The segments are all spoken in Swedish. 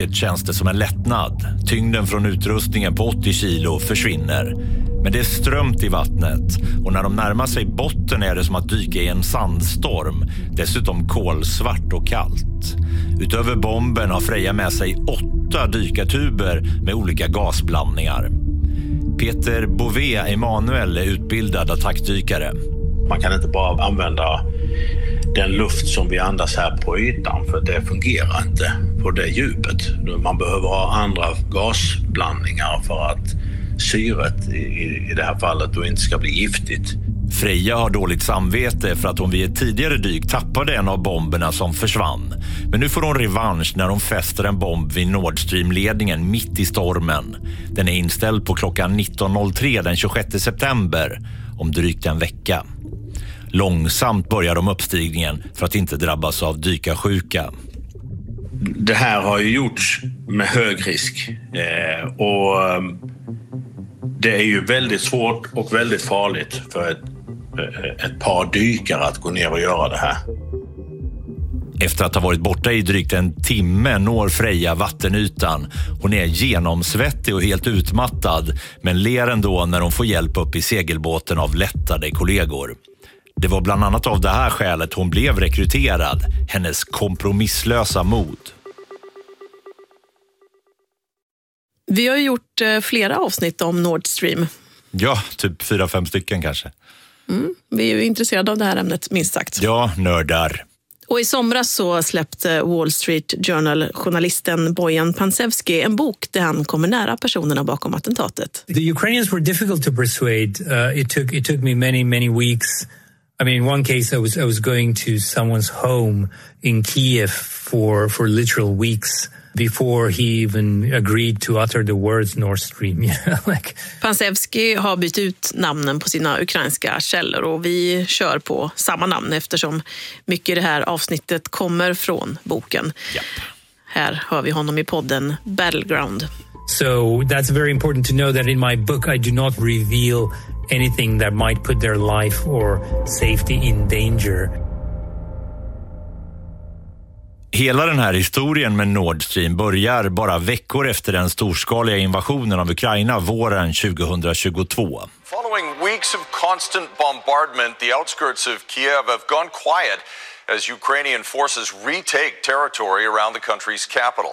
uppdraget känns det som en lättnad. Tyngden från utrustningen på 80 kilo försvinner. Men det är strömt i vattnet och när de närmar sig botten är det som att dyka i en sandstorm. Dessutom kolsvart och kallt. Utöver bomben har Freja med sig 8 dykartuber med olika gasblandningar. Peter Bové Emanuel är utbildad attackdykare. Man kan inte bara använda den luft som vi andas här på ytan, för det fungerar inte på det djupet. Man behöver ha andra gasblandningar för att syret i det här fallet då inte ska bli giftigt. Freja har dåligt samvete för att hon vid ett tidigare dyk tappade en av bomberna som försvann. Men nu får hon revansch när hon fäster en bomb vid Nord Stream-ledningen mitt i stormen. Den är inställd på klockan 19.03 den 26 september, om drygt en vecka. Långsamt börjar de uppstigningen för att inte drabbas av dykarsjuka. Det här har ju gjorts med hög risk och det är ju väldigt svårt och väldigt farligt för ett par dykare att gå ner och göra det här. Efter att ha varit borta i drygt en timme når Freja vattenytan. Hon är genomsvettig och helt utmattad, men ler ändå när hon får hjälp upp i segelbåten av lättade kollegor. Det var bland annat av det här skälet hon blev rekryterad, hennes kompromisslösa mod. Vi har gjort flera avsnitt om Nord Stream. Ja, typ 4-5 stycken kanske. Vi är ju intresserade av det här ämnet, minst sagt. Ja, nördar. Och i somras så släppte Wall Street Journal-journalisten Bojan Pansevski en bok där han kommer nära personerna bakom attentatet. The Ukrainians were difficult to persuade. It took me many weeks. I mean, in one case I was going to someone's home in Kiev for literal weeks before he even agreed to utter the words Nord Stream. Pansevski har bytt ut namnen på sina ukrainska källor och vi kör på samma namn eftersom mycket i det här avsnittet kommer från boken. Yep. Här hör vi honom i podden Battleground. So that's very important to know that in my book I do not reveal anything that might put their life or safety in danger. Hela den här historien med Nord Stream börjar bara veckor efter den storskaliga invasionen av Ukraina våren 2022. Following weeks of constant bombardment, the outskirts of Kiev have gone quiet as Ukrainian forces retake territory around the country's capital.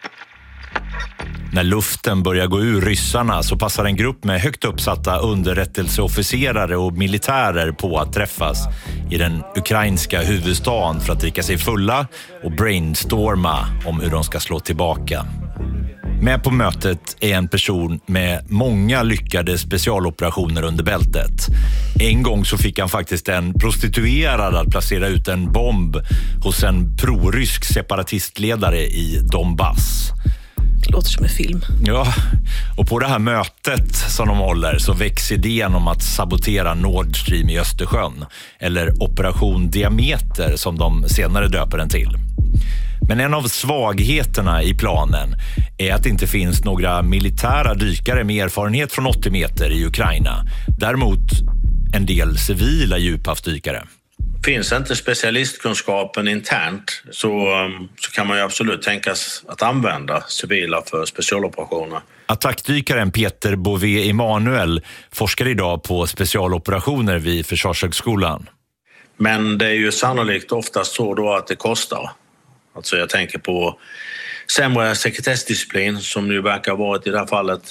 När luften börjar gå ur ryssarna så passar en grupp med högt uppsatta underrättelseofficerare och militärer på att träffas i den ukrainska huvudstaden för att dricka sig fulla och brainstorma om hur de ska slå tillbaka. Med på mötet är en person med många lyckade specialoperationer under bältet. En gång så fick han faktiskt en prostituerad att placera ut en bomb hos en prorysk separatistledare i Donbass. Det låter som en film. Ja, och på det här mötet som de håller så väcks idén om att sabotera Nord Stream i Östersjön, eller Operation Diameter som de senare döper den till. Men en av svagheterna i planen är att det inte finns några militära dykare med erfarenhet från 80 meter i Ukraina. Däremot en del civila djuphavsdykare. Finns inte specialistkunskapen internt så kan man ju absolut tänkas att använda civila för specialoperationer. Attackdykaren Peter Bové Emanuel forskar idag på specialoperationer vid Försvarshögskolan. Men det är ju sannolikt oftast så då att det kostar. Alltså jag tänker på sämre sekretessdisciplin som ju verkar ha varit i det här fallet.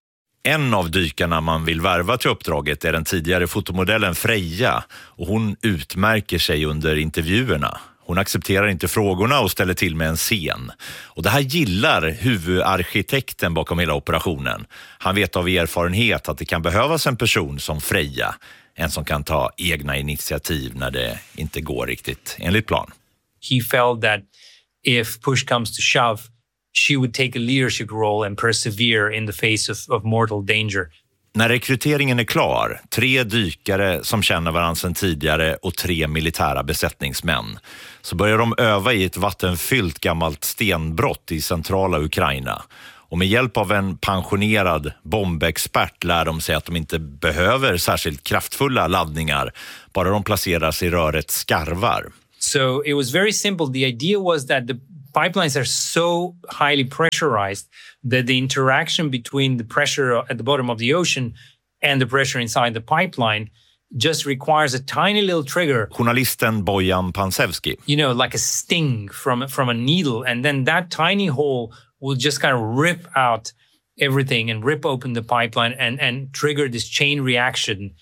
En av dykarna man vill värva till uppdraget är den tidigare fotomodellen Freja, och hon utmärker sig under intervjuerna. Hon accepterar inte frågorna och ställer till med en scen. Och det här gillar huvudarkitekten bakom hela operationen. Han vet av erfarenhet att det kan behövas en person som Freja. En som kan ta egna initiativ när det inte går riktigt enligt plan. He felt that if push comes to shove, she would take a leadership role and persevere in the face of mortal danger. När rekryteringen är klar, 3 dykare som känner varandra sedan tidigare och 3 militära besättningsmän, så börjar de öva i ett vattenfyllt gammalt stenbrott i centrala Ukraina. Och med hjälp av en pensionerad bombexpert lär de sig att de inte behöver särskilt kraftfulla laddningar, bara de placeras i röret skarvar. So it was very simple. The idea was that pipelines are so highly pressurized that the interaction between the pressure at the bottom of the ocean and the pressure inside the pipeline just requires a tiny little trigger. Journalisten Bojan Pansevski. You know, like a sting from a needle, and then that tiny hole will just kind of rip out everything and rip open the pipeline and trigger this chain reaction.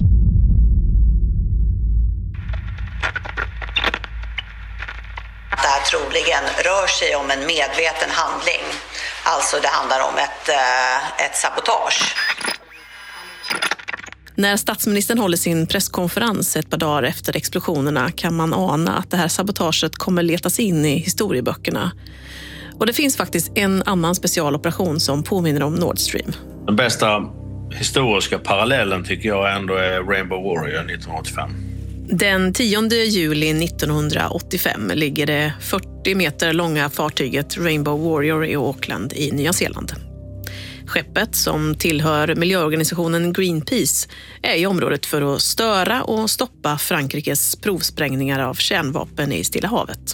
Det här troligen rör sig om en medveten handling. Alltså det handlar om ett sabotage. När statsministern håller sin presskonferens ett par dagar efter explosionerna kan man ana att det här sabotaget kommer letas in i historieböckerna. Och det finns faktiskt en annan specialoperation som påminner om Nord Stream. Den bästa historiska parallellen tycker jag ändå är Rainbow Warrior 1985. Den 10 juli 1985 ligger det 40 meter långa fartyget Rainbow Warrior i Auckland i Nya Zeeland. Skeppet, som tillhör miljöorganisationen Greenpeace, är i området för att störa och stoppa Frankrikes provsprängningar av kärnvapen i Stilla havet.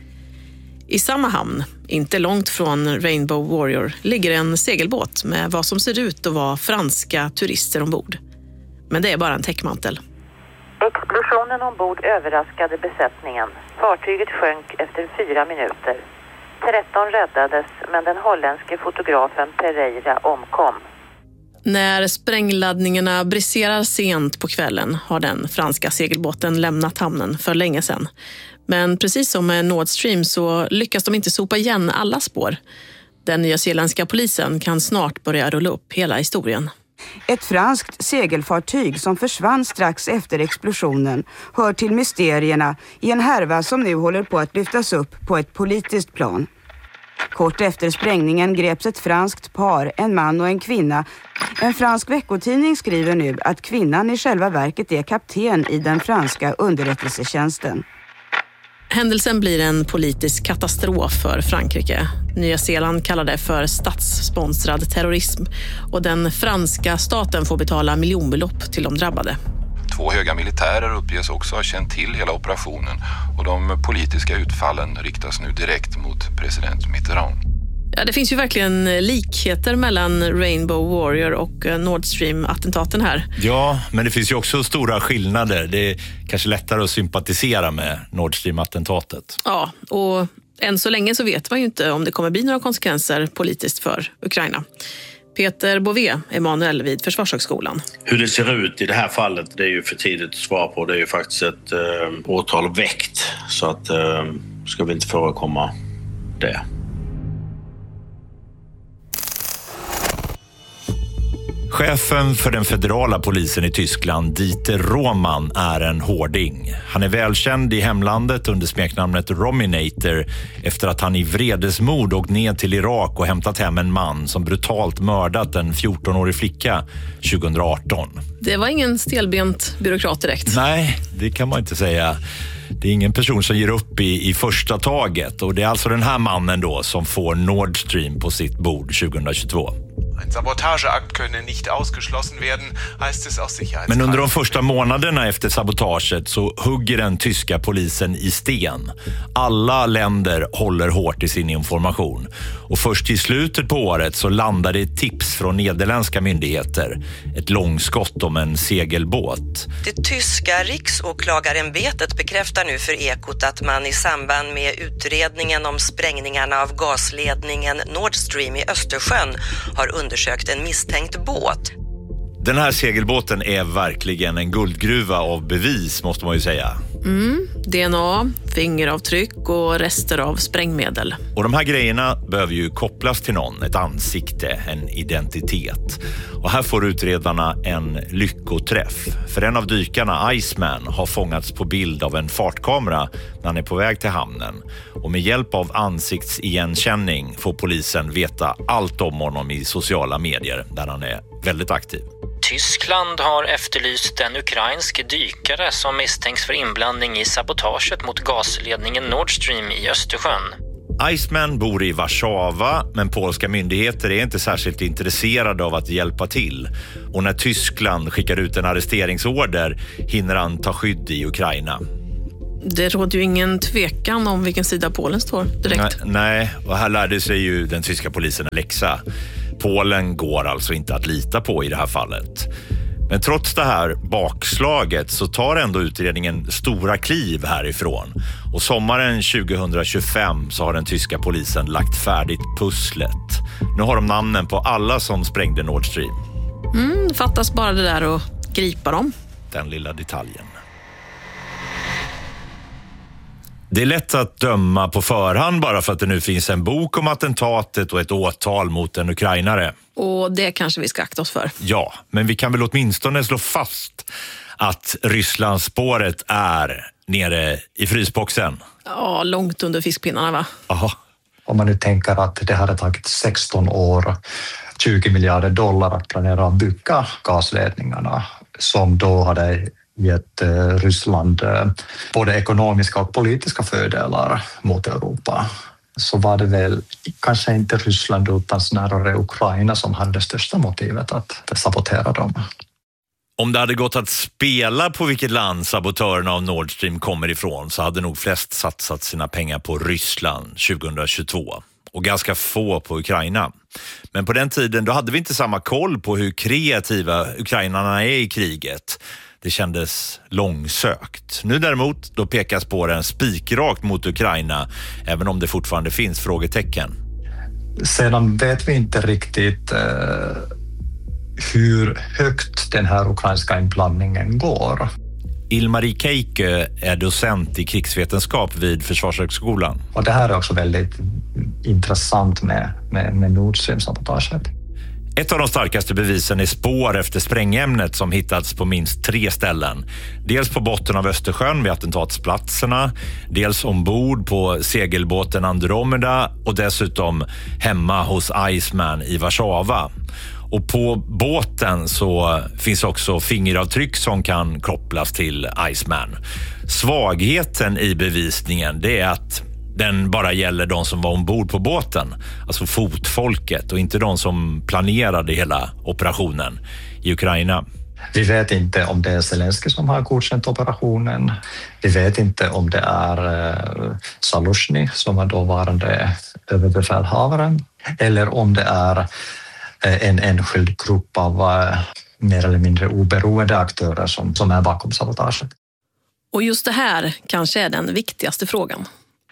I samma hamn, inte långt från Rainbow Warrior, ligger en segelbåt med vad som ser ut att vara franska turister ombord. Men det är bara en täckmantel. Explosionen ombord överraskade besättningen. Fartyget sjönk efter 4 minuter. 13 räddades, men den holländske fotografen Pereira omkom. När sprängladdningarna briserar sent på kvällen har den franska segelbåten lämnat hamnen för länge sedan. Men precis som med Nord Stream så lyckas de inte sopa igen alla spår. Den nyzeeländska polisen kan snart börja rulla upp hela historien. Ett franskt segelfartyg som försvann strax efter explosionen hör till mysterierna i en härva som nu håller på att lyftas upp på ett politiskt plan. Kort efter sprängningen greps ett franskt par, en man och en kvinna. En fransk veckotidning skriver nu att kvinnan i själva verket är kapten i den franska underrättelsetjänsten. Händelsen blir en politisk katastrof för Frankrike. Nya Zeeland kallar det för statssponsrad terrorism och den franska staten får betala miljonbelopp till de drabbade. 2 höga militärer uppges också ha känt till hela operationen och de politiska utfallen riktas nu direkt mot president Mitterrand. Ja, det finns ju verkligen likheter mellan Rainbow Warrior och Nord Stream-attentaten här. Ja, men det finns ju också stora skillnader. Det är kanske lättare att sympatisera med Nord Stream-attentatet. Ja, och än så länge så vet man ju inte om det kommer bli några konsekvenser politiskt för Ukraina. Peter Bové, Emanuel vid Försvarshögskolan. Hur det ser ut i det här fallet, det är ju för tidigt att svara på. Det är ju faktiskt ett åtal väckt, så att ska vi inte förekomma det. Chefen för den federala polisen i Tyskland, Dieter Roman, är en hårding. Han är välkänd i hemlandet under smeknamnet Rominator efter att han i vredesmod åkt ner till Irak och hämtat hem en man som brutalt mördat en 14-årig flicka 2018. Det var ingen stelbent byråkrat direkt. Nej, det kan man inte säga. Det är ingen person som ger upp i första taget, och det är alltså den här mannen då som får Nord Stream på sitt bord 2022. Ein Sabotageakt könne nicht ausgeschlossen werden, heißt es aus Sicherheitsgründen. Men under de första månaderna efter sabotaget så hugger den tyska polisen i sten. Alla länder håller hårt i sin information. Och först i slutet på året så landade ett tips från nederländska myndigheter. Ett långskott om en segelbåt. Det tyska riksåklagarämbetet bekräftar nu för Ekot att man i samband med utredningen om sprängningarna av gasledningen Nord Stream i Östersjön har undersökt en misstänkt båt. Den här segelbåten är verkligen en guldgruva av bevis, måste man ju säga. DNA, fingeravtryck och rester av sprängmedel. Och de här grejerna behöver ju kopplas till någon, ett ansikte, en identitet. Och här får utredarna en lyckoträff. För en av dykarna, Iceman, har fångats på bild av en fartkamera när han är på väg till hamnen. Och med hjälp av ansiktsigenkänning får polisen veta allt om honom i sociala medier där han är väldigt aktiv. Tyskland har efterlyst en ukrainsk dykare som misstänks för inblandning i sabotaget mot gasledningen Nord Stream i Östersjön. Iceman bor i Warszawa, men polska myndigheter är inte särskilt intresserade av att hjälpa till. Och när Tyskland skickar ut en arresteringsorder hinner han ta skydd i Ukraina. Det råder ju ingen tvekan om vilken sida Polen står direkt. Nej, och här lärde sig ju den tyska polisen en läxa. Polen går alltså inte att lita på i det här fallet. Men trots det här bakslaget så tar ändå utredningen stora kliv härifrån. Och sommaren 2025 så har den tyska polisen lagt färdigt pusslet. Nu har de namnen på alla som sprängde Nord Stream. Det fattas bara det där att gripa dem. Den lilla detaljen. Det är lätt att döma på förhand bara för att det nu finns en bok om attentatet och ett åtal mot en ukrainare. Och det kanske vi ska akta oss för. Ja, men vi kan väl åtminstone slå fast att Rysslandsspåret är nere i frysboxen. Ja, långt under fiskpinnarna va? Aha. Om man nu tänker att det hade tagit 16 år, 20 miljarder dollar att planera och bygga gasledningarna som då hade gett Ryssland både ekonomiska och politiska fördelar mot Europa, så var det väl kanske inte Ryssland utan snarare Ukraina som hade det största motivet att sabotera dem. Om det hade gått att spela på vilket land sabotörerna av Nord Stream kommer ifrån så hade nog flest satsat sina pengar på Ryssland 2022 och ganska få på Ukraina. Men på den tiden då hade vi inte samma koll på hur kreativa ukrainarna är i kriget. Det kändes långsökt. Nu däremot då pekas på den spikrakt mot Ukraina, även om det fortfarande finns frågetecken. Sedan vet vi inte riktigt hur högt den här ukrainska inblandningen går. Ilmari Keikö är docent i krigsvetenskap vid Försvarshögskolan. Och det här är också väldigt intressant med Nord Stream-sabotaget. Ett av de starkaste bevisen är spår efter sprängämnet som hittats på minst 3 ställen. Dels på botten av Östersjön vid attentatsplatserna, dels ombord på segelbåten Andromeda och dessutom hemma hos Iceman i Warszawa. Och på båten så finns också fingeravtryck som kan kopplas till Iceman. Svagheten i bevisningen det är att den bara gäller de som var ombord på båten, alltså fotfolket och inte de som planerade hela operationen i Ukraina. Vi vet inte om det är Zelensky som har godkänt operationen. Vi vet inte om det är Zaluzhny som var dåvarande överbefälhavaren eller om det är en enskild grupp av mer eller mindre oberoende aktörer som är bakom sabotaget. Och just det här kanske är den viktigaste frågan.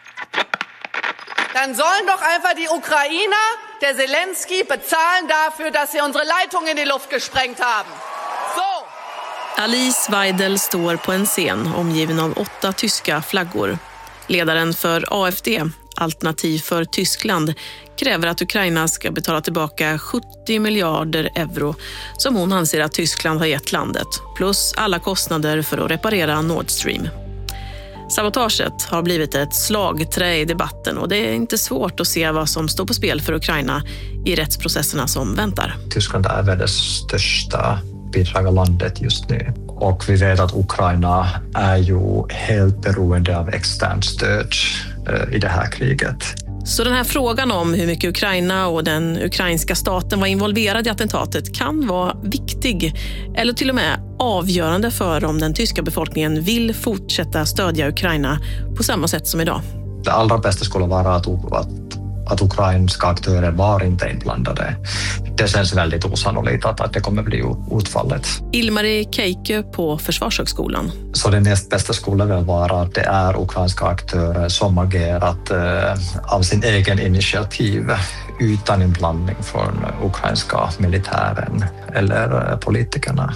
Dann sollen doch einfach die Ukrainer, der Zelensky, bezahlen dafür, dass sie unsere Leitung in die Luft gesprengt haben. So! Alice Weidel står på en scen omgiven av 8 tyska flaggor. Ledaren för AFD, Alternativ för Tyskland, kräver att Ukraina ska betala tillbaka 70 miljarder euro som hon anser att Tyskland har gett landet, plus alla kostnader för att reparera Nord Stream. Sabotaget har blivit ett slagträ i debatten och det är inte svårt att se vad som står på spel för Ukraina i rättsprocesserna som väntar. Tyskland är världens största bidragarlandet just nu och vi vet att Ukraina är ju helt beroende av externt stöd i det här kriget. Så den här frågan om hur mycket Ukraina och den ukrainska staten var involverad i attentatet kan vara viktig eller till och med avgörande för om den tyska befolkningen vill fortsätta stödja Ukraina på samma sätt som idag. Det allra bästa skulle vara att ukrainska aktörer var inte inblandade. Det känns väldigt osannolikt att det kommer bli utfallet. Ilmari Keikö på Försvarshögskolan. Så det näst bästa skulle väl vara att det är ukrainska aktörer som agerat av sin egen initiativ utan inblandning från ukrainska militären eller politikerna.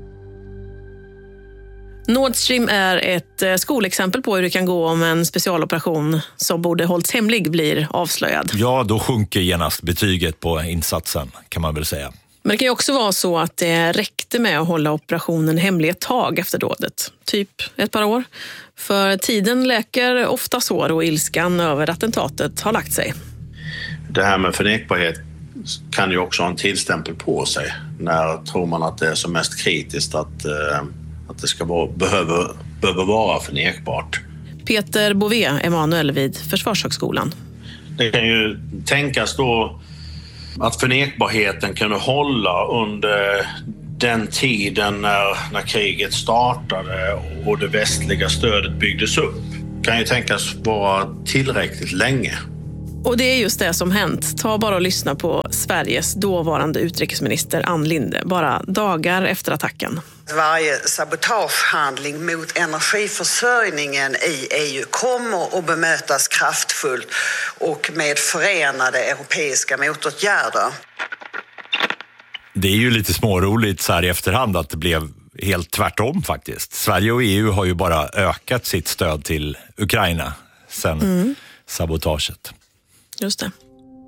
Nord Stream är ett skolexempel på hur det kan gå om en specialoperation som borde hållits hemlig blir avslöjad. Ja, då sjunker genast betyget på insatsen kan man väl säga. Men det kan ju också vara så att det räckte med att hålla operationen hemlig ett tag efter dådet. Typ ett par år. För tiden läker ofta sår och ilskan över attentatet har lagt sig. Det här med förnekbarhet kan ju också ha en tidsstämpel på sig. När tror man att det är som mest kritiskt att det ska behöver vara förnekbart. Peter Bové, Emanuel vid Försvarshögskolan. Det kan ju tänkas då att förnekbarheten kunde hålla under den tiden när kriget startade och det västliga stödet byggdes upp kan ju tänkas vara tillräckligt länge. Och det är just det som hänt. Ta bara och lyssna på Sveriges dåvarande utrikesminister Ann Linde bara dagar efter attacken. Varje sabotagehandling mot energiförsörjningen i EU kommer att bemötas kraftfullt och med förenade europeiska motåtgärder. Det är ju lite småroligt så här i efterhand att det blev helt tvärtom faktiskt. Sverige och EU har ju bara ökat sitt stöd till Ukraina sedan sabotaget. Just det.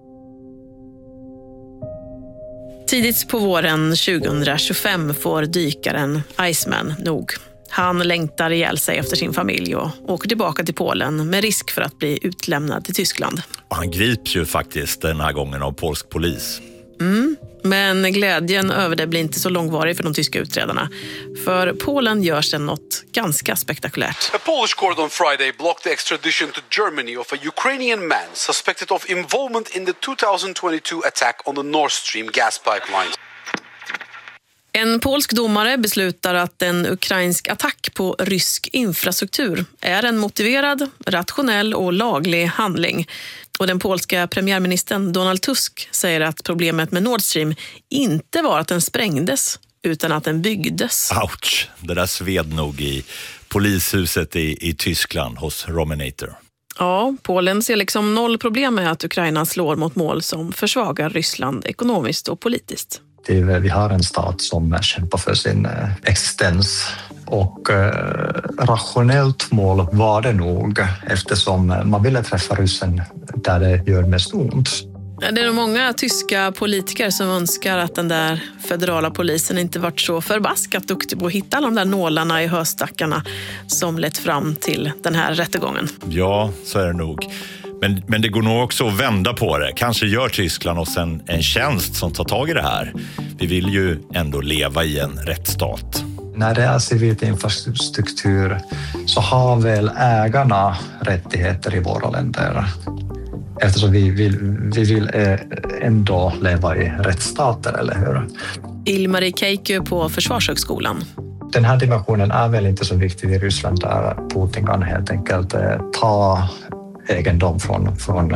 Tidigt på våren 2025 får dykaren Iceman nog. Han längtar ihjäl sig efter sin familj och åker tillbaka till Polen med risk för att bli utlämnad till Tyskland. Och han grips ju faktiskt den här gången av polsk polis. Men glädjen över det blir inte så långvarig för de tyska utredarna. För Polen gör sen något ganska spektakulärt. A Polish court on Friday blocked the extradition to Germany of a Ukrainian man suspected of involvement in the 2022 attack on the Nord Stream gas pipeline. En polsk domare beslutar att en ukrainsk attack på rysk infrastruktur är en motiverad, rationell och laglig handling. Och den polska premiärministern Donald Tusk säger att problemet med Nord Stream inte var att den sprängdes utan att den byggdes. Ouch, det där sved nog i polishuset i Tyskland hos Rominator. Ja, Polen ser liksom noll problem med att Ukraina slår mot mål som försvagar Ryssland ekonomiskt och politiskt. Vi har en stat som kämpar för sin existens och rationellt mål var det nog eftersom man ville träffa ryssen där det gör mest ont. Det är nog många tyska politiker som önskar att den där federala polisen inte varit så förbaskat duktig på att hitta alla de där nålarna i höstackarna som lett fram till den här rättegången. Ja, så är det nog. Men det går nog också att vända på det. Kanske gör Tyskland oss en tjänst som tar tag i det här. Vi vill ju ändå leva i en rättsstat. När det är civilt infrastruktur så har väl ägarna rättigheter i våra länder. Eftersom vi vill ändå leva i rättsstater, eller hur? Ilmari Keikö på Försvarshögskolan. Den här dimensionen är väl inte så viktig i Ryssland där Putin kan helt enkelt ta egendom från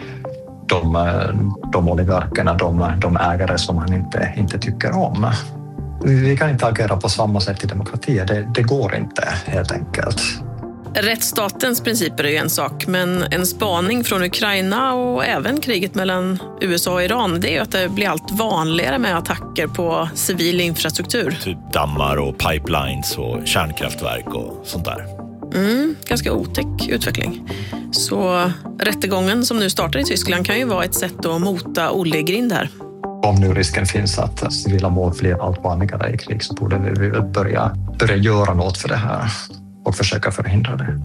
de oligarkerna, de ägare som han inte tycker om. Vi kan inte agera på samma sätt i demokratier. Det går inte helt enkelt. Rättsstatens principer är ju en sak, men en spaning från Ukraina och även kriget mellan USA och Iran, det är ju att det blir allt vanligare med attacker på civil infrastruktur. Typ dammar och pipelines och kärnkraftverk och sånt där. Ganska otäck utveckling. Så rättegången som nu startar i Tyskland kan ju vara ett sätt att mota Olle Grind här. Om nu risken finns att civila mål blir allt vanligare i krig så borde vi börja göra något för det här och försöka förhindra det.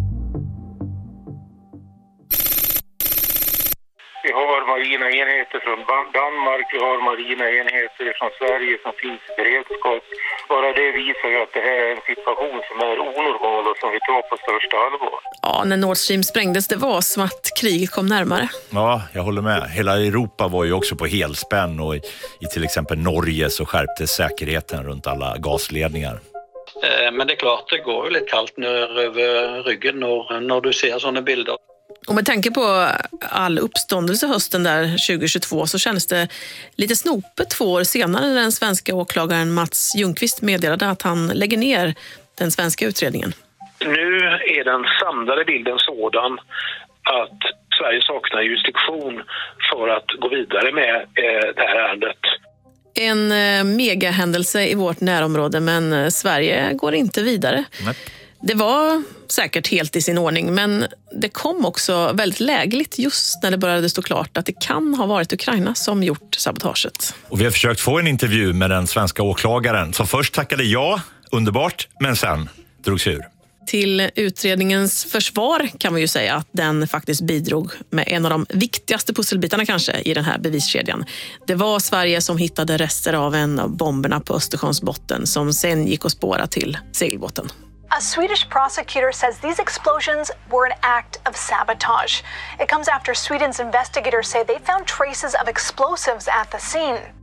Vi har marina enheter från Danmark, vi har marina enheter från Sverige som finns i beredskap. Bara det visar ju att det här är en situation som är onormal och som vi tar på största allvar. Ja, när Nord Stream sprängdes, det var som att kriget kom närmare. Ja, jag håller med. Hela Europa var ju också på helspänn och i till exempel Norge så skärptes säkerheten runt alla gasledningar. Men det är klart, det går ju lite kallt ner över ryggen när du ser sådana bilder. Och med tanke på all uppståndelse hösten där 2022 så känns det lite snopet 2 år senare när den svenska åklagaren Mats Ljungqvist meddelade att han lägger ner den svenska utredningen. Nu är den samlade bilden sådan att Sverige saknar jurisdiktion för att gå vidare med det här ärendet. En megahändelse i vårt närområde, men Sverige går inte vidare. Nej. Det var säkert helt i sin ordning, men det kom också väldigt lägligt just när det började stå klart att det kan ha varit Ukraina som gjort sabotaget. Och vi har försökt få en intervju med den svenska åklagaren som först tackade ja, underbart, men sen drogs ur. Till utredningens försvar kan man ju säga att den faktiskt bidrog med en av de viktigaste pusselbitarna kanske i den här beviskedjan. Det var Sverige som hittade rester av en av bomberna på Östersjöns botten som sen gick att spåra till segelbåten. A Swedish prosecutor says these explosions were an act of sabotage. It comes after Sweden's investigators say they found traces of explosives at the scene.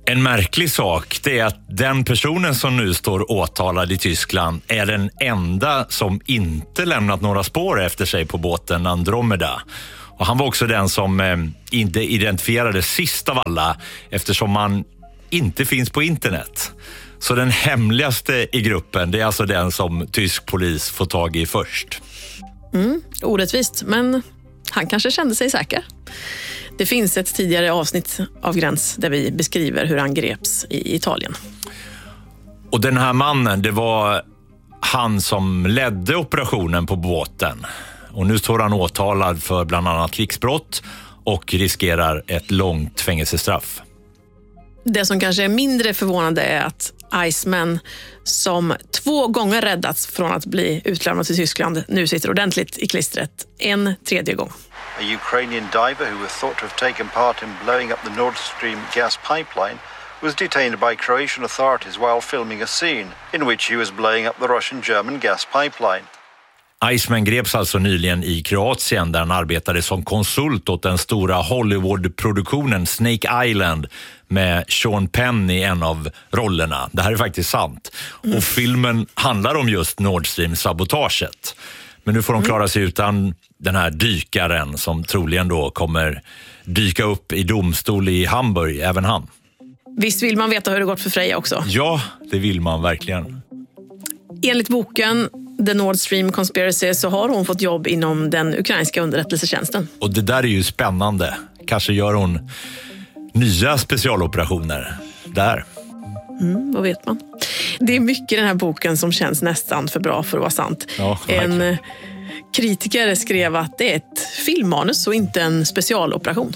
En märklig sak det är att den personen som nu står åtalad i Tyskland är den enda som inte lämnat några spår efter sig på båten Andromeda. Och han var också den som inte identifierades sist av alla eftersom man inte finns på internet. Så den hemligaste i gruppen, det är alltså den som tysk polis får tag i först. Orättvist, men han kanske kände sig säker. Det finns ett tidigare avsnitt av Gräns där vi beskriver hur han greps i Italien. Och den här mannen, det var han som ledde operationen på båten. Och nu står han åtalad för bland annat krigsbrott och riskerar ett långt fängelsestraff. Det som kanske är mindre förvånande är att Iceman, som 2 gånger räddats från att bli utlämnad till Tyskland, nu sitter ordentligt i klistret en 3:e gång. A Ukrainian diver who was thought to have taken part in blowing up the Nord Stream gas pipeline was detained by Croatian authorities while filming a scene in which he was blowing up the Russian-German gas pipeline. Iceman greps alltså nyligen i Kroatien där han arbetade som konsult åt den stora Hollywood-produktionen Snake Island med Sean Penn i en av rollerna. Det här är faktiskt sant. Och filmen handlar om just Nord Stream-sabotaget. Men nu får de klara sig utan den här dykaren som troligen då kommer dyka upp i domstol i Hamburg, även han. Visst vill man veta hur det gått för Freja också? Ja, det vill man verkligen. Enligt boken The Nord Stream Conspiracy så har hon fått jobb inom den ukrainska underrättelsetjänsten. Och det där är ju spännande. Kanske gör hon nya specialoperationer där. Vad vet man? Det är mycket i den här boken som känns nästan för bra för att vara sant. Ja, en kritiker skrev att det är ett filmmanus och inte en specialoperation.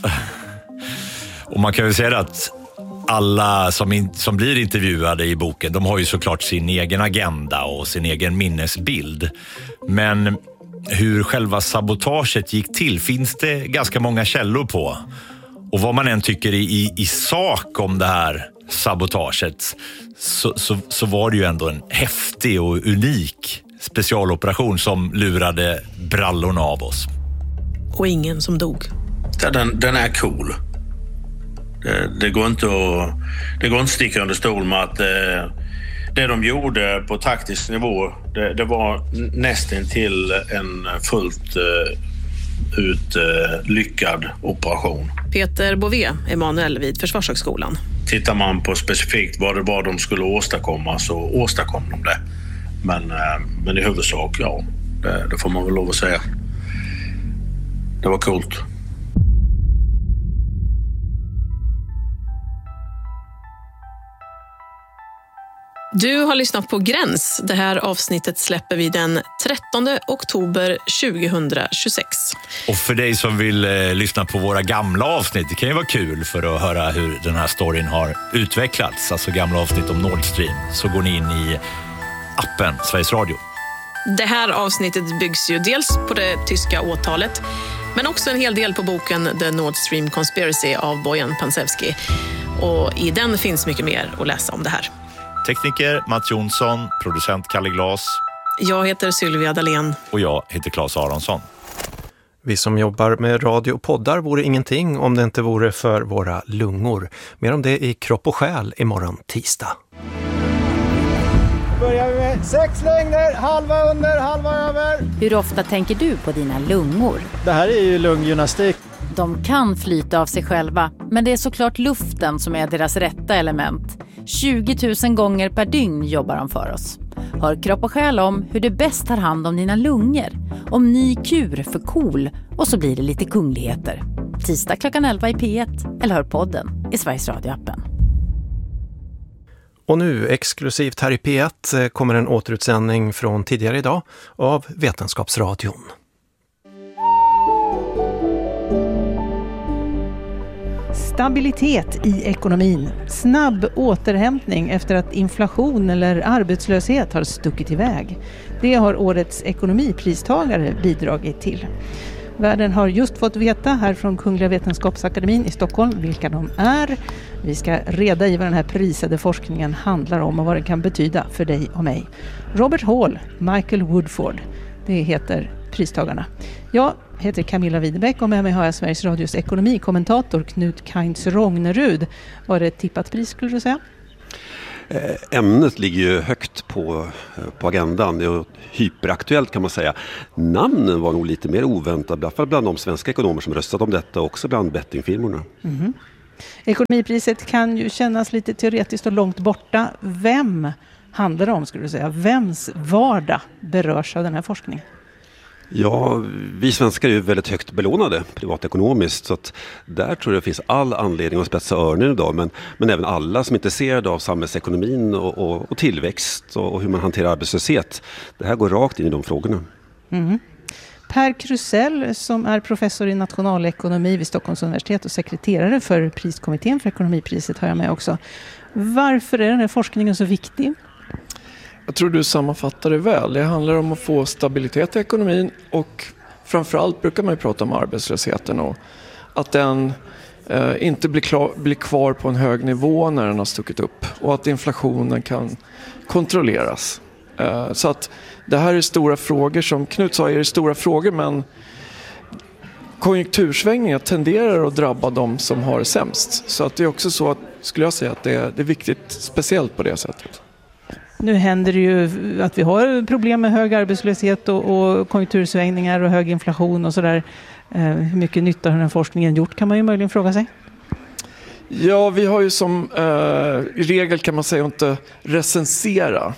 Och man kan ju säga att alla som blir intervjuade i boken, de har ju såklart sin egen agenda och sin egen minnesbild. Men hur själva sabotaget gick till finns det ganska många källor på. Och vad man än tycker i sak om det här sabotaget så var det ju ändå en häftig och unik specialoperation som lurade brallorna av oss. Och ingen som dog. Den är cool. Det går inte att sticka under stol med att det de gjorde på taktisk nivå, det var nästan till en fullt ut lyckad operation. Peter Bové, Emanuel vid Försvarshögskolan. Tittar man på specifikt vad det var de skulle åstadkomma så åstadkom de det. Men i huvudsak, ja, det får man väl lov att säga. Det var coolt. Du har lyssnat på Gräns. Det här avsnittet släpper vi den 13 oktober 2026. Och för dig som vill lyssna på våra gamla avsnitt, det kan ju vara kul för att höra hur den här storyn har utvecklats. Alltså gamla avsnitt om Nord Stream. Så går ni in i appen Sveriges Radio. Det här avsnittet byggs ju dels på det tyska åtalet, men också en hel del på boken The Nord Stream Conspiracy av Bojan Pansevski. Och i den finns mycket mer att läsa om det här. Tekniker Mats Jonsson, producent Kalle Glas. Jag heter Sylvia Dalén. Och jag heter Claes Aronsson. Vi som jobbar med radio och poddar vore ingenting om det inte vore för våra lungor. Mer om det i Kropp och själ imorgon tisdag. Börjar vi med 6 längder, halva under, halva över. Hur ofta tänker du på dina lungor? Det här är ju lunggymnastik. De kan flyta av sig själva, men det är såklart luften som är deras rätta element. 20 000 gånger per dygn jobbar de för oss. Hör Kropp och själ om hur du bäst tar hand om dina lungor. Om ny kur för KOL och så blir det lite kungligheter. Tisdag klockan 11 i P1 eller hör podden i Sveriges Radio-appen. Och nu exklusivt här i P1 kommer en återutsändning från tidigare idag av Vetenskapsradion. Stabilitet i ekonomin. Snabb återhämtning efter att inflation eller arbetslöshet har stuckit iväg. Det har årets ekonomipristagare bidragit till. Världen har just fått veta här från Kungliga Vetenskapsakademin i Stockholm vilka de är. Vi ska reda i vad den här prisade forskningen handlar om och vad det kan betyda för dig och mig. Robert Hall, Michael Woodford. Det heter pristagarna. Jag heter Camilla Widebeck och med mig har jag Sveriges Radios ekonomikommentator Knut Kainz Rognerud. Var det ett tippat pris skulle du säga? Ämnet ligger ju högt på agendan. Det är hyperaktuellt kan man säga. Namnen var nog lite mer oväntade, i alla fall bland de svenska ekonomer som röstat om detta och också bland bettingfirmorna. Mm. Ekonomipriset kan ju kännas lite teoretiskt och långt borta. Vem handlar det om skulle du säga? Vems vardag berörs av den här forskningen? Ja, vi svenskar är ju väldigt högt belånade privatekonomiskt så att där tror jag det finns all anledning att spetsa öronen idag men även alla som är intresserade av samhällsekonomin och tillväxt och hur man hanterar arbetslöshet. Det här går rakt in i de frågorna. Mm. Per Krusell som är professor i nationalekonomi vid Stockholms universitet och sekreterare för priskommittén för ekonomipriset har jag med också. Varför är den här forskningen så viktig? Jag tror du sammanfattar det väl. Det handlar om att få stabilitet i ekonomin och framförallt brukar man ju prata om arbetslösheten och att den inte blir kvar på en hög nivå när den har stuckit upp och att inflationen kan kontrolleras. Så att det här är stora frågor, som Knut sa är det stora frågor, men konjunktursvängningar tenderar att drabba de som har det sämst. Så att det är också så att, skulle jag säga, att det är viktigt speciellt på det sättet. Nu händer det ju att vi har problem med hög arbetslöshet och konjunktursvängningar och hög inflation och sådär. Hur mycket nytta har den här forskningen gjort kan man ju möjligen fråga sig. Ja, vi har ju som regel kan man säga inte recensera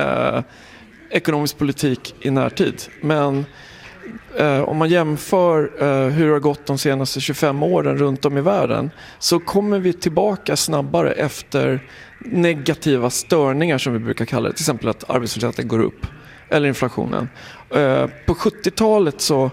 ekonomisk politik i närtid. Men om man jämför hur det har gått de senaste 25 åren runt om i världen så kommer vi tillbaka snabbare efter negativa störningar som vi brukar kalla det. Till exempel att arbetslösheten går upp eller inflationen. På 70-talet så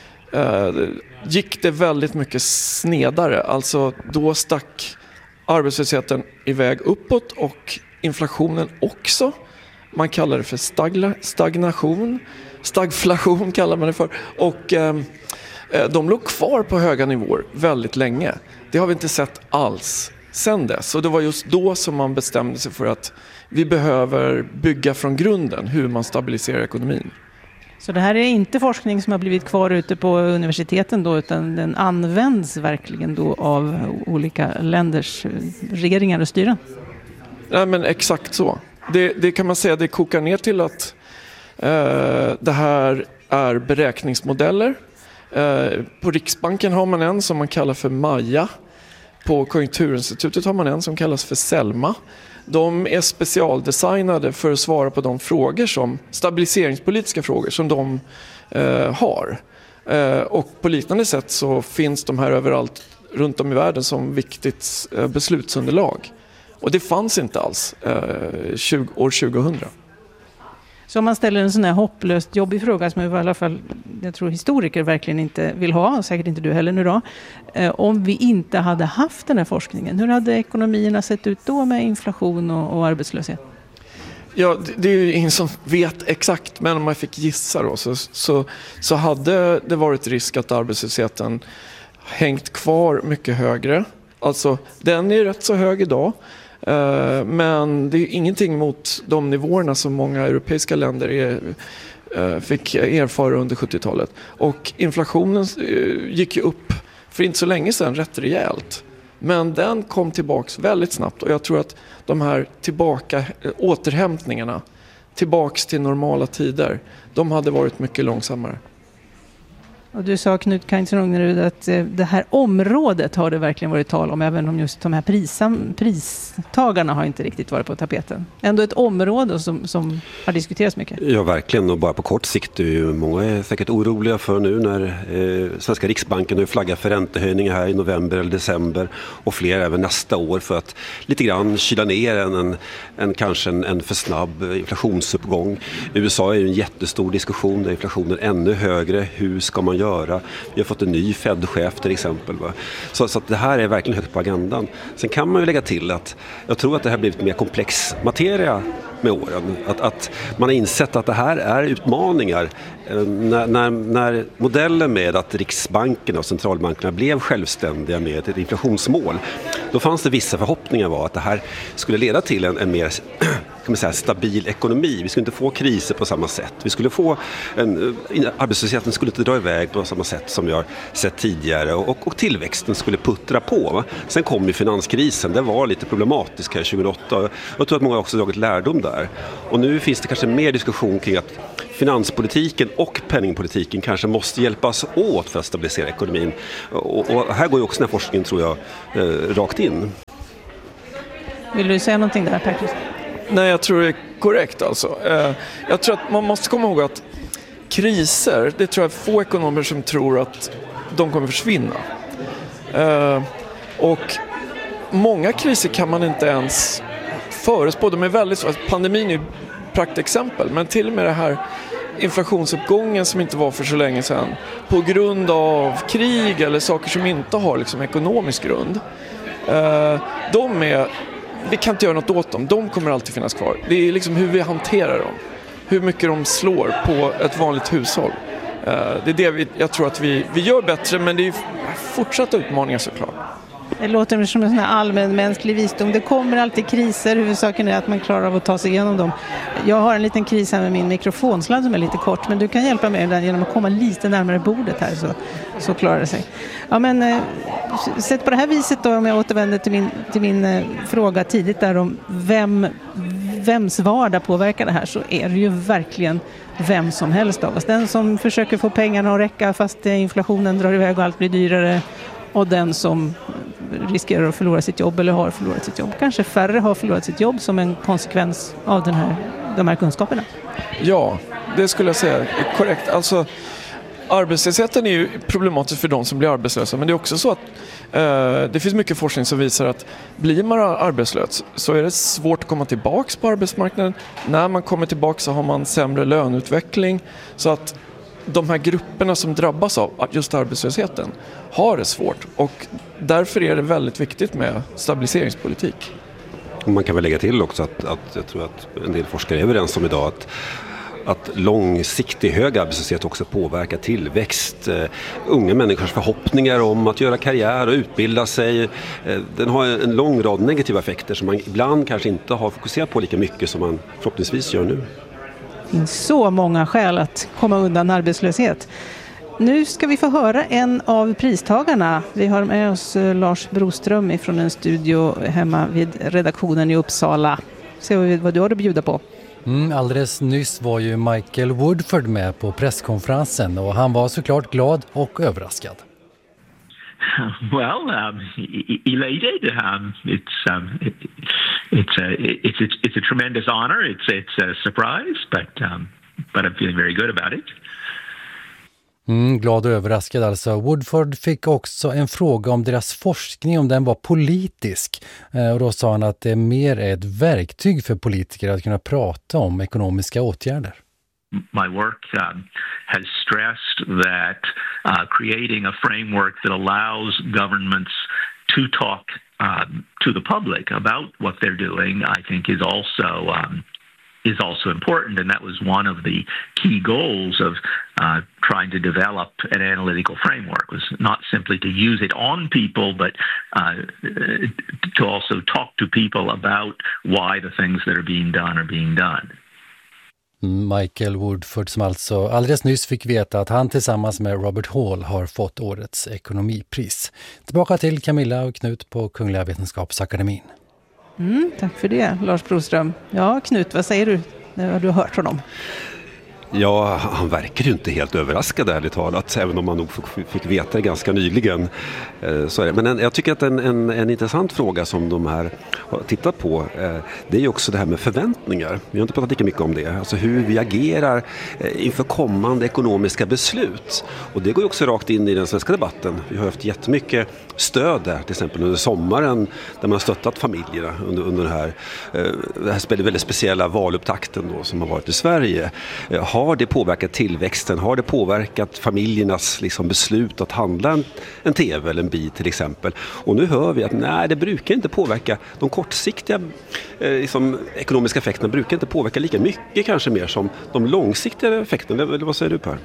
gick det väldigt mycket snedare. Alltså då stack arbetslösheten iväg uppåt och inflationen också. Man kallar det för stagnation. Stagflation kallar man det för. Och de låg kvar på höga nivåer väldigt länge. Det har vi inte sett alls sen dess. Och det var just då som man bestämde sig för att vi behöver bygga från grunden hur man stabiliserar ekonomin. Så det här är inte forskning som har blivit kvar ute på universiteten då, utan den används verkligen då av olika länders regeringar och styren? Nej, men exakt så. Det kan man säga, det kokar ner till att det här är beräkningsmodeller. På Riksbanken har man en som man kallar för Maja. På Konjunkturinstitutet har man en som kallas för Selma. De är specialdesignade för att svara på de frågor som stabiliseringspolitiska frågor som de har. Och på liknande sätt så finns de här överallt runt om i världen som viktigt beslutsunderlag. Och det fanns inte alls år 2000. Så om man ställer en sån här hopplöst jobbig fråga som i alla fall, jag tror historiker verkligen inte vill ha, säkert inte du heller nu då. Om vi inte hade haft den här forskningen, hur hade ekonomierna sett ut då med inflation och arbetslöshet? Ja, det är ju ingen som vet exakt, men om man fick gissa då så hade det varit risk att arbetslösheten hängt kvar mycket högre. Alltså den är rätt så hög idag. Men det är ingenting mot de nivåerna som många europeiska länder fick erfara under 70-talet. Och inflationen gick ju upp för inte så länge sedan rätt rejält. Men den kom tillbaks väldigt snabbt och jag tror att de här återhämtningarna tillbaks till normala tider, de hade varit mycket långsammare. Och du sa, Knut Kainz Rognerud, att det här området har det verkligen varit tal om, även om just de här pristagarna har inte riktigt varit på tapeten. Ändå ett område som har diskuterats mycket. Ja, verkligen. Och bara på kort sikt är ju många är säkert oroliga för nu när svenska Riksbanken har flaggat för räntehöjningar här i november eller december och fler även nästa år för att lite grann kyla ner kanske en för snabb inflationsuppgång. USA är ju en jättestor diskussion där inflationen är ännu högre. Hur ska man göra? Vi har fått en ny Fed-chef till exempel. Va? Så att det här är verkligen högt på agendan. Sen kan man ju lägga till att jag tror att det här blivit mer komplex materia med åren. Att man har insett att det här är utmaningar. När modellen med att Riksbanken och centralbankerna blev självständiga med ett inflationsmål, då fanns det vissa förhoppningar var att det här skulle leda till en mer kan man säga, stabil ekonomi. Vi skulle inte få kriser på samma sätt. Vi skulle få arbetslösheten skulle inte dra iväg på samma sätt som vi har sett tidigare och tillväxten skulle puttra på. Va? Sen kom ju finanskrisen, det var lite problematisk här 2008. Jag tror att många också dragit lärdom där. Och nu finns det kanske mer diskussion kring att finanspolitiken och penningpolitiken kanske måste hjälpas åt för att stabilisera ekonomin. Och här går ju också den här forskningen, tror jag, rakt in. Vill du säga någonting där, Per? Nej, jag tror det är korrekt alltså. Jag tror att man måste komma ihåg att kriser, det tror jag få ekonomer som tror att de kommer försvinna. Och många kriser kan man inte ens förutspå. De är väldigt svåra. Pandemin är ju ett praktexempel, men till och med det här inflationsuppgången som inte var för så länge sedan på grund av krig eller saker som inte har liksom ekonomisk grund. Vi kan inte göra något åt dem. De kommer alltid finnas kvar. Det är liksom hur vi hanterar dem. Hur mycket de slår på ett vanligt hushåll. Det är det jag tror att vi gör bättre, men det är fortsatta utmaningar såklart. Det låter som en sån här allmänmänsklig visdom. Det kommer alltid kriser. Huvudsaken är att man klarar av att ta sig igenom dem. Jag har en liten kris här med min mikrofonsladd som är lite kort. Men du kan hjälpa mig med den genom att komma lite närmare bordet här, så klarar det sig. Ja, men sett på det här viset då, om jag återvänder till min fråga tidigt där om vems vardag påverkar det här, så är det ju verkligen vem som helst av oss. Den som försöker få pengarna att räcka fast inflationen drar iväg och allt blir dyrare, och den som riskerar att förlora sitt jobb eller har förlorat sitt jobb. Kanske färre har förlorat sitt jobb som en konsekvens av de här kunskaperna. Ja, det skulle jag säga är korrekt. Alltså, arbetslösheten är ju problematisk för de som blir arbetslösa, men det är också så att det finns mycket forskning som visar att blir man arbetslös så är det svårt att komma tillbaka på arbetsmarknaden. När man kommer tillbaka så har man sämre löneutveckling, så att de här grupperna som drabbas av just arbetslösheten har det svårt, och därför är det väldigt viktigt med stabiliseringspolitik. Man kan väl lägga till också att jag tror att en del forskare är överens om idag att långsiktig hög arbetslöshet också påverkar tillväxt, unga människors förhoppningar om att göra karriär och utbilda sig. Den har en lång rad negativa effekter som man ibland kanske inte har fokuserat på lika mycket som man förhoppningsvis gör nu. Det finns så många skäl att komma undan arbetslöshet. Nu ska vi få höra en av pristagarna. Vi har med oss Lars Broström från en studio hemma vid redaktionen i Uppsala. Se vad du har att bjuda på. Alldeles nyss var ju Michael Woodford med på presskonferensen, och han var såklart glad och överraskad. Well, elated. It's a tremendous honor. It's a surprise, but I'm feeling very good about it. Glad och överraskad alltså. Woodford fick också en fråga om deras forskning, om den var politisk. Och då sa han att det mer är ett verktyg för politiker att kunna prata om ekonomiska åtgärder. My work has stressed that creating a framework that allows governments to talk to the public about what they're doing, I think is also important, and that was one of the key goals of trying to develop an analytical framework, was not simply to use it on people, but to also talk to people about why the things that are being done. Michael Woodford, som alltså alldeles nyss fick veta att han tillsammans med Robert Hall har fått årets ekonomipris. Tillbaka till Camilla och Knut på Kungliga Vetenskapsakademin. Tack för det, Lars Broström. Ja, Knut, vad säger du när du har hört honom? Ja, han verkar ju inte helt överraskad ärligt talat, även om man nog fick veta det ganska nyligen. Så är det. Men jag tycker att en intressant fråga som de här har tittat på, det är ju också det här med förväntningar. Vi har inte pratat lika mycket om det. Alltså hur vi agerar inför kommande ekonomiska beslut. Och det går ju också rakt in i den svenska debatten. Vi har haft jättemycket stöd där, till exempel under sommaren, där man har stöttat familjerna under det här väldigt speciella valupptakten då, som har varit i Sverige. Har det påverkat tillväxten? Har det påverkat familjernas liksom, beslut att handla en tv eller en bil till exempel? Och nu hör vi att nej, det brukar inte påverka. De kortsiktiga liksom, ekonomiska effekterna brukar inte påverka lika mycket kanske mer som de långsiktiga effekterna. Eller vad säger du, Per?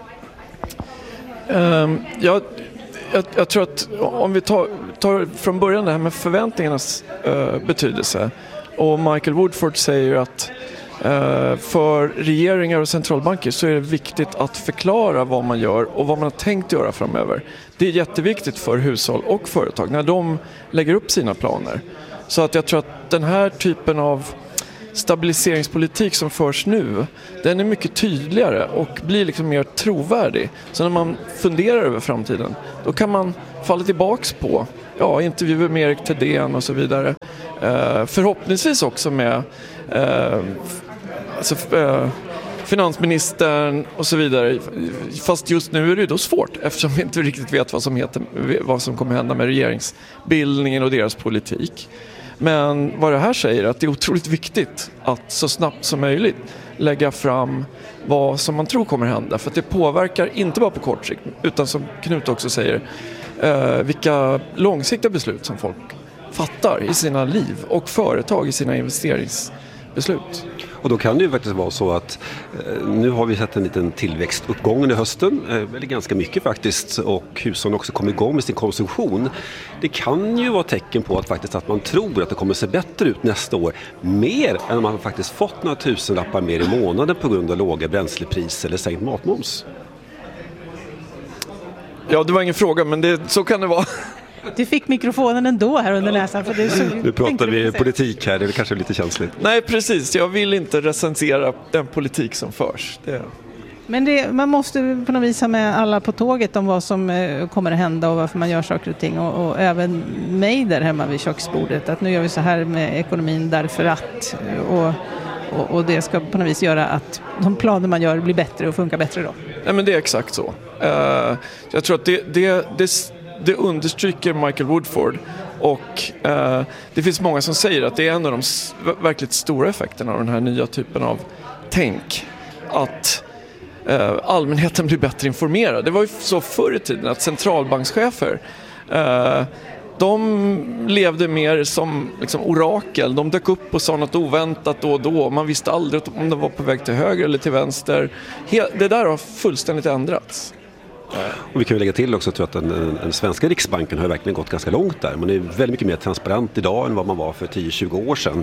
Jag tror att om vi tar från början det här med förväntningarnas betydelse. Och Michael Woodford säger att för regeringar och centralbanker så är det viktigt att förklara vad man gör och vad man har tänkt göra framöver. Det är jätteviktigt för hushåll och företag när de lägger upp sina planer. Så att jag tror att den här typen av stabiliseringspolitik som förs nu, den är mycket tydligare och blir liksom mer trovärdig. Så när man funderar över framtiden, då kan man falla tillbaks på intervjuer med Erik Thedéen och så vidare. Förhoppningsvis också med finansministern och så vidare. Fast just nu är det då svårt eftersom vi inte riktigt vet vad som kommer hända med regeringsbildningen och deras politik. Men vad det här säger är att det är otroligt viktigt att så snabbt som möjligt lägga fram vad som man tror kommer hända. För att det påverkar inte bara på kort sikt utan som Knut också säger vilka långsiktiga beslut som folk fattar i sina liv och företag i sina investeringsbeslut. Och då kan det ju faktiskt vara så att nu har vi sett en liten tillväxtuppgång under hösten, eller ganska mycket faktiskt, och hushållen också kommer igång med sin konsumtion. Det kan ju vara tecken på att man tror att det kommer se bättre ut nästa år, mer än om man faktiskt fått några tusenlappar mer i månaden på grund av låga bränslepriser eller sänkt matmoms. Ja, det var ingen fråga, men så kan det vara. Du fick mikrofonen ändå här under näsan. För det så, nu pratar vi politik här, det är kanske lite känsligt. Nej, precis. Jag vill inte recensera den politik som förs. Men man måste på något vis ha med alla på tåget om vad som kommer att hända och varför man gör saker och ting. Och även mig där hemma vid köksbordet. Att nu gör vi så här med ekonomin därför att... Och det ska på något vis göra att de planer man gör blir bättre och funkar bättre då. Nej, men det är exakt så. Jag tror att det understryker Michael Woodford och det finns många som säger att det är en av de verkligt stora effekterna av den här nya typen av tänk. Att allmänheten blir bättre informerad. Det var ju så förr i tiden att centralbankschefer de levde mer som liksom orakel. De dök upp och sa något oväntat då och då. Man visste aldrig om de var på väg till höger eller till vänster. Det där har fullständigt ändrats. Och vi kan ju lägga till också att den svenska riksbanken har verkligen gått ganska långt där. Man är väldigt mycket mer transparent idag än vad man var för 10-20 år sedan.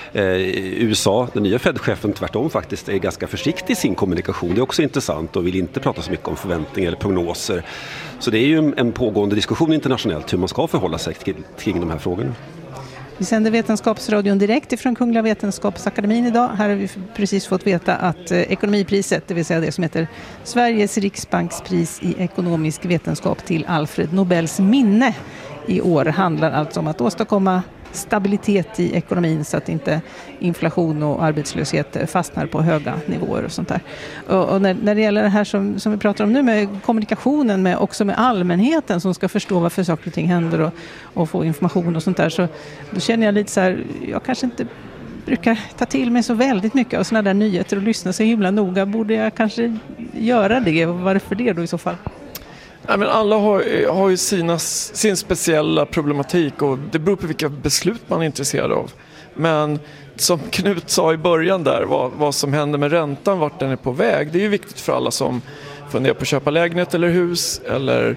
USA, den nya Fed-chefen tvärtom faktiskt är ganska försiktig i sin kommunikation. Det är också intressant och vill inte prata så mycket om förväntningar eller prognoser. Så det är ju en pågående diskussion internationellt hur man ska förhålla sig kring de här frågorna. Vi sänder Vetenskapsradion direkt ifrån Kungliga Vetenskapsakademin idag. Här har vi precis fått veta att ekonomipriset, det vill säga det som heter Sveriges riksbankspris i ekonomisk vetenskap till Alfred Nobels minne i år, handlar alltså om att åstadkomma stabilitet i ekonomin så att inte inflation och arbetslöshet fastnar på höga nivåer och sånt där. Och när det gäller det här som vi pratar om nu med kommunikationen också med allmänheten som ska förstå varför saker och ting händer och få information och sånt där, så då känner jag lite så här, jag kanske inte brukar ta till mig så väldigt mycket av såna där nyheter och lyssna så himla noga. Borde jag kanske göra det? Och varför det då i så fall? Nej, men alla har ju sin speciella problematik och det beror på vilka beslut man är intresserad av. Men som Knut sa i början där, vad som händer med räntan, vart den är på väg, det är ju viktigt för alla som funderar på att köpa lägenhet eller hus eller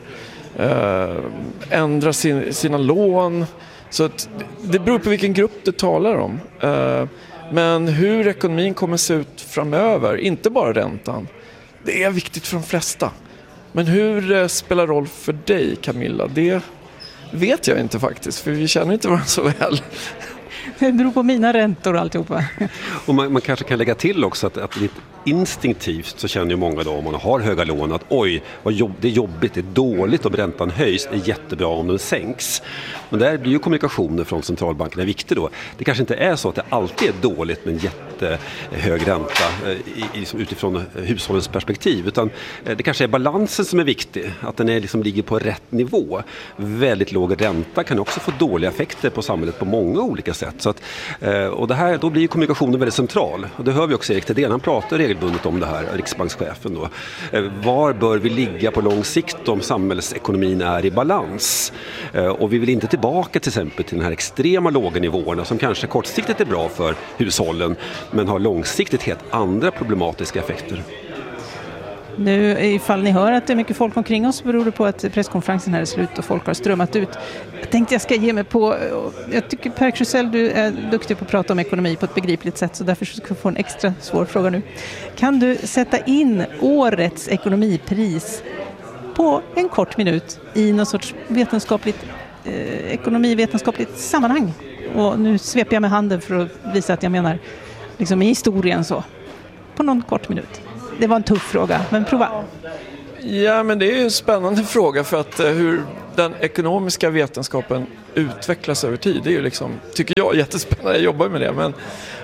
ändra sina lån. Så att det beror på vilken grupp du talar om. Men hur ekonomin kommer se ut framöver, inte bara räntan, det är viktigt för de flesta. Men hur det spelar roll för dig, Camilla, det vet jag inte faktiskt, för vi känner inte varandra så väl. Det beror på mina räntor och alltihopa. Och man kanske kan lägga till också att lite instinktivt så känner ju många då om man har höga lån att det är jobbigt, det är dåligt om räntan höjs, det är jättebra om den sänks. Men där blir ju kommunikationen från centralbankerna viktig då. Det kanske inte är så att det alltid är dåligt med en jättehög ränta utifrån hushållens perspektiv, utan det kanske är balansen som är viktig, att den ligger på rätt nivå. Väldigt låg ränta kan också få dåliga effekter på samhället på många olika sätt. Så att, och då blir kommunikationen väldigt central. Och det hör vi också Erik Thedéen, han pratar regelbundet om det här, riksbankschefen då. Var bör vi ligga på lång sikt om samhällsekonomin är i balans? Och vi vill inte tillbaka till exempel till den här extrema låga nivåerna som kanske kortsiktigt är bra för hushållen men har långsiktigt helt andra problematiska effekter. Nu, ifall ni hör att det är mycket folk omkring oss, beror det på att presskonferensen här är slut och folk har strömmat ut. Jag tänkte jag ska ge mig på, jag tycker Per Krusell, du är duktig på att prata om ekonomi på ett begripligt sätt, så därför ska jag få en extra svår fråga nu. Kan du sätta in årets ekonomipris på en kort minut i någon sorts ekonomivetenskapligt sammanhang? Och nu sveper jag med handen för att visa att jag menar liksom i historien så. På någon kort minut. Det var en tuff fråga, men prova. Ja, men det är ju en spännande fråga för att hur den ekonomiska vetenskapen utvecklas över tid. Det är ju liksom, tycker jag, jättespännande. Jag jobbar med det, men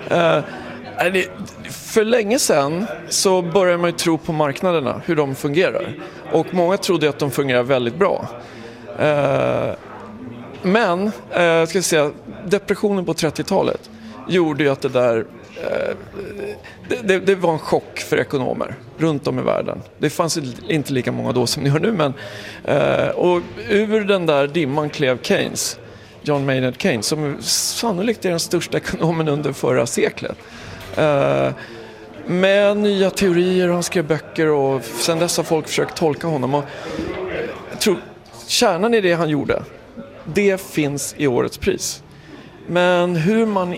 för länge sedan så började man ju tro på marknaderna, hur de fungerar. Och många trodde att de fungerar väldigt bra. Men, ska jag säga, depressionen på 30-talet gjorde ju att det där det var en chock för ekonomer runt om i världen. Det fanns inte lika många då som ni hör nu, men och ur den där dimman klev Keynes, John Maynard Keynes, som sannolikt är den största ekonomen under förra seklet. Med nya teorier, han skrev böcker och sen dess har folk försökt tolka honom. Och jag tror kärnan i det han gjorde, det finns i årets pris. Men hur man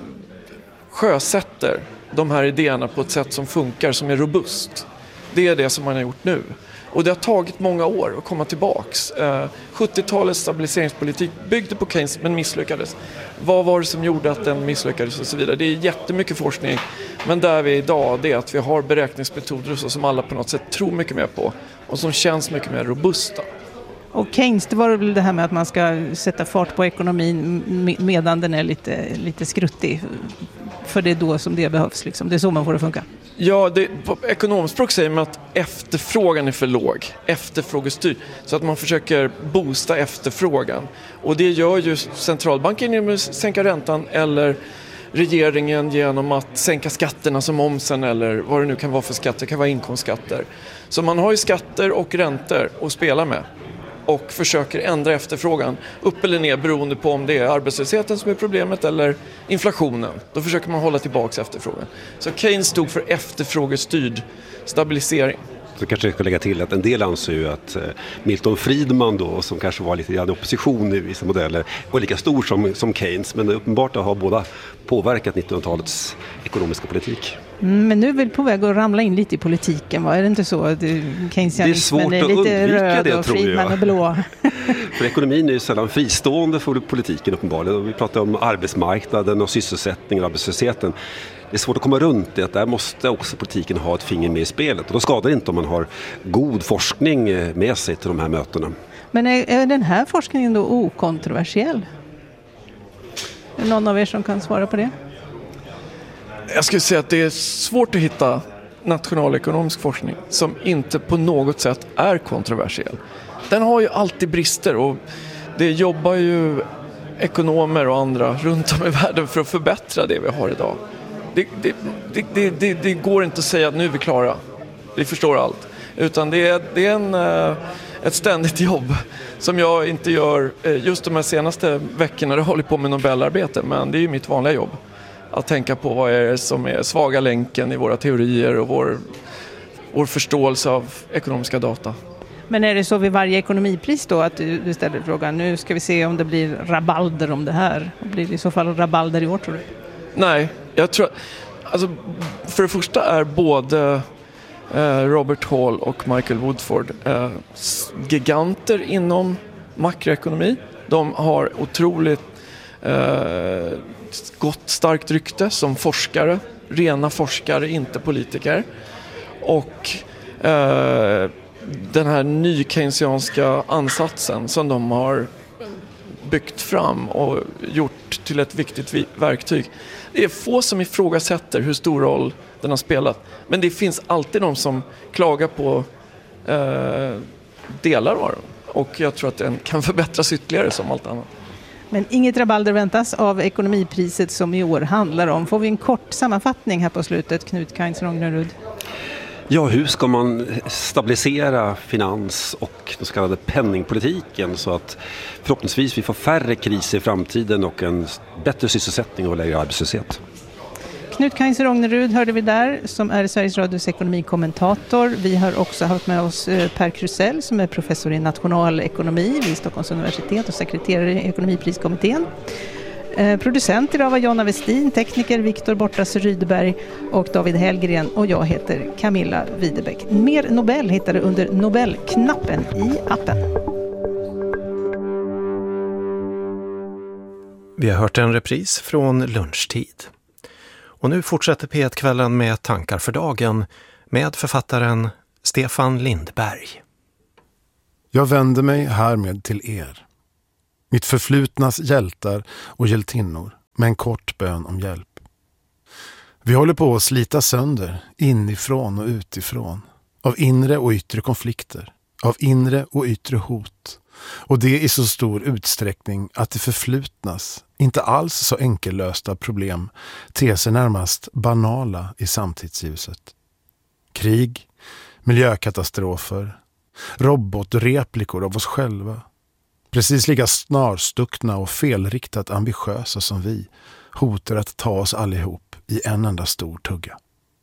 sjösätter de här idéerna på ett sätt som funkar, som är robust, det är det som man har gjort nu. Och det har tagit många år att komma tillbaks. 70-talets stabiliseringspolitik byggde på Keynes men misslyckades. Vad var det som gjorde att den misslyckades och så vidare? Det är jättemycket forskning, men där vi är idag, det är att vi har beräkningsmetoder som alla på något sätt tror mycket mer på och som känns mycket mer robusta. Och Keynes, det var väl det här med att man ska sätta fart på ekonomin medan den är lite skruttig. För det är då som det behövs. Liksom. Det är så man får det funka. Ja, på ekonomspråk säger man att efterfrågan är för låg. Efterfrågestyrd. Så att man försöker boosta efterfrågan. Och det gör ju centralbanken genom att sänka räntan eller regeringen genom att sänka skatterna som momsen eller vad det nu kan vara för skatter. Det kan vara inkomstskatter. Så man har ju skatter och räntor att spela med. Och försöker ändra efterfrågan upp eller ner beroende på om det är arbetslösheten som är problemet eller inflationen. Då försöker man hålla tillbaka efterfrågan. Så Keynes stod för efterfrågestyrd stabilisering. Så kanske jag ska lägga till att en del anser ju att Milton Friedman då, som kanske var lite grann i opposition i vissa modeller, var lika stor som Keynes, men uppenbart har båda påverkat 1900-talets ekonomiska politik. Men nu är vi på väg att ramla in lite i politiken, va? Är det inte så att keynesianismen är lite röd det, och Friedman är blå? För ekonomin är ju sällan fristående för politiken uppenbarligen. Vi pratar om arbetsmarknaden och sysselsättningen och arbetslösheten. Det är svårt att komma runt det, att där måste också politiken ha ett finger med i spelet. Och då skadar det inte om man har god forskning med sig till de här mötena. Men är den här forskningen då okontroversiell? Är det någon av er som kan svara på det? Jag skulle säga att det är svårt att hitta nationalekonomisk forskning som inte på något sätt är kontroversiell. Den har ju alltid brister och det jobbar ju ekonomer och andra runt om i världen för att förbättra det vi har idag. Det går inte att säga att nu är vi klara. Vi förstår allt. Utan det är ett ständigt jobb som jag inte gör just de här senaste veckorna. Jag håller på med Nobelarbete, men det är ju mitt vanliga jobb. Att tänka på vad är det som är svaga länken i våra teorier och vår förståelse av ekonomiska data. Men är det så vid varje ekonomipris då att du ställer frågan, nu ska vi se om det blir rabalder om det här? Blir det i så fall rabalder i år, tror du? Nej, jag tror alltså, för det första är både Robert Hall och Michael Woodford giganter inom makroekonomi. De har otroligt gott starkt rykte som forskare, rena forskare, inte politiker. Och den här ny keynesianska ansatsen som de har byggt fram och gjort till ett viktigt verktyg. Det är få som ifrågasätter hur stor roll den har spelat. Men det finns alltid de som klagar på delar av den. Och jag tror att den kan förbättras ytterligare som allt annat. Men inget rabalder väntas av ekonomipriset som i år handlar om. Får vi en kort sammanfattning här på slutet, Knut Kainz-Rognerud? Ja, hur ska man stabilisera finans och den så kallade penningpolitiken så att förhoppningsvis vi får färre kriser i framtiden och en bättre sysselsättning och lägre arbetslöshet? Knut Kaiser Ognerud hörde vi där, som är Sveriges Radios ekonomikommentator. Vi har också haft med oss Per Krusell som är professor i nationalekonomi vid Stockholms universitet och sekreterare i ekonomipriskommittén. Producent idag var Jonna Westin, tekniker Viktor Bortas Rydberg och David Hellgren, och jag heter Camilla Widebeck. Mer Nobel hittar du under Nobelknappen i appen. Vi har hört en repris från lunchtid. Och nu fortsätter P1-kvällen med tankar för dagen med författaren Stefan Lindberg. Jag vänder mig härmed till er, mitt förflutnas hjältar och hjältinnor, med en kort bön om hjälp. Vi håller på att slita sönder, inifrån och utifrån, av inre och yttre konflikter, av inre och yttre hot, och det i så stor utsträckning att det förflutnas, inte alls så enkellösta problem ter sig närmast banala i samtidsljuset. Krig, miljökatastrofer, robotreplikor av oss själva, precis lika snarstuckna och felriktat ambitiösa som vi, hotar att ta oss allihop i en enda stor tugga.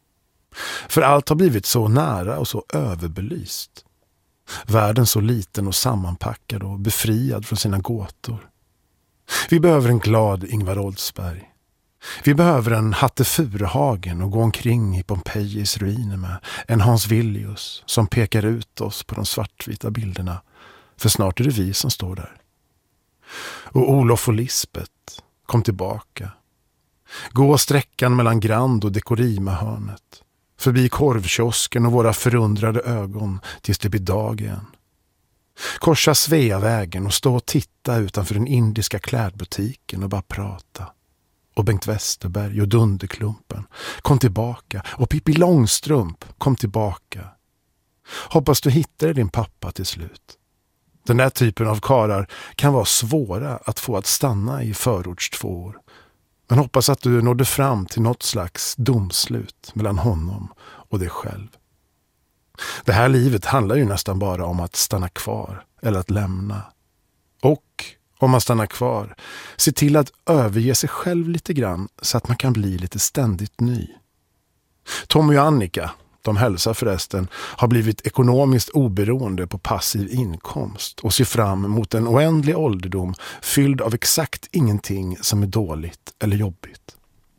För allt har blivit så nära och så överbelyst. Världen så liten och sammanpackad och befriad från sina gåtor. Vi behöver en glad Ingvar Oldsberg. Vi behöver en Hatte Furuhagen och gå omkring i Pompejis ruiner med en Hans Villius som pekar ut oss på de svartvita bilderna. För snart är det vi som står där. Och Olof och Lisbeth, kom tillbaka. Gå sträckan mellan Grand och Dekorima-hörnet. Förbi korvkiosken och våra förundrade ögon tills det blir dag igen. Korsa Sveavägen och stå och titta utanför den indiska klädbutiken och bara prata. Och Bengt Westerberg och Dunderklumpen, kom tillbaka. Och Pippi Långstrump, kom tillbaka. Hoppas du hittar din pappa till slut. Den där typen av karar kan vara svåra att få att stanna i förorts 2 år. Men hoppas att du nådde fram till något slags domslut mellan honom och dig själv. Det här livet handlar ju nästan bara om att stanna kvar eller att lämna. Och om man stannar kvar, se till att överge sig själv lite grann så att man kan bli lite ständigt ny. Tommy och Annika, de hälsar förresten, har blivit ekonomiskt oberoende på passiv inkomst och ser fram emot en oändlig ålderdom fylld av exakt ingenting som är dåligt eller jobbigt.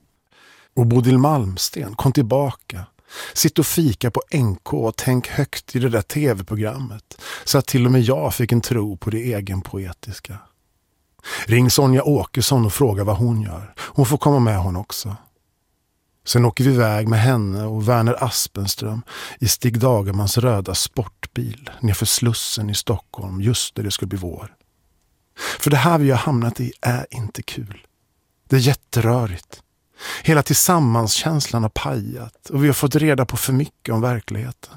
Och Bodil Malmsten, kom tillbaka. Sitt och fika på NK och tänk högt i det där tv-programmet så att till och med jag fick en tro på det egenpoetiska. Ring Sonja Åkesson och fråga vad hon gör. Hon får komma med hon också. Sen åker vi iväg med henne och Werner Aspenström i Stig Dagermans röda sportbil nerför Slussen i Stockholm just när det ska bli vår. För det här vi har hamnat i är inte kul. Det är jätterörigt. Hela tillsammanskänslan har pajat och vi har fått reda på för mycket om verkligheten.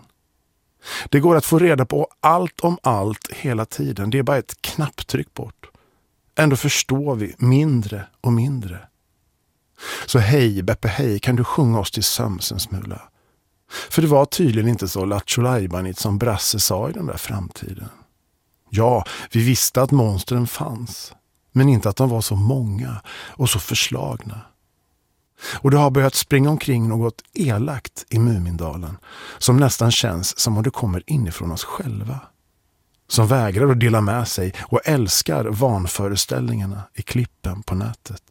Det går att få reda på allt om allt hela tiden. Det är bara ett knapptryck bort. Ändå förstår vi mindre och mindre. Så hej Beppe hej, kan du sjunga oss till sömns en smula? För det var tydligen inte så lattjolajbanigt som Brasse sa i den där framtiden. Ja, vi visste att monstren fanns. Men inte att de var så många och så förslagna. Och det har börjat springa omkring något elakt i Mumindalen som nästan känns som om det kommer inifrån oss själva. Som vägrar att dela med sig och älskar vanföreställningarna i klippen på nätet.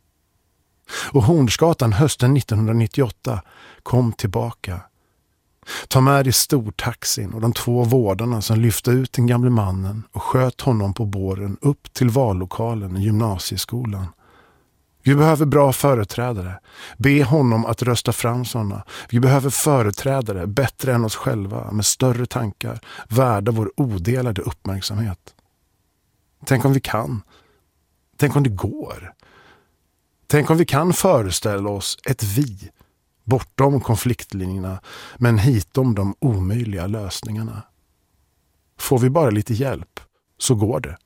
Och Hornsgatan hösten 1998 kom tillbaka. Ta med i stortaxin och de 2 vårdarna som lyfte ut den gamle mannen och sköt honom på båren upp till vallokalen i gymnasieskolan. Vi behöver bra företrädare. Be honom att rösta fram sådana. Vi behöver företrädare bättre än oss själva med större tankar, värda vår odelade uppmärksamhet. Tänk om vi kan. Tänk om det går. Tänk om vi kan föreställa oss ett vi, bortom konfliktlinjerna, men hitom de omöjliga lösningarna. Får vi bara lite hjälp, så går det.